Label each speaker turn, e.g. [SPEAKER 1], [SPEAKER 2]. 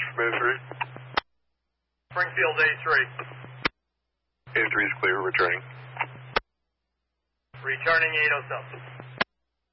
[SPEAKER 1] from A3.
[SPEAKER 2] Springfield A3.
[SPEAKER 1] A3 is clear, returning.
[SPEAKER 2] Returning 807.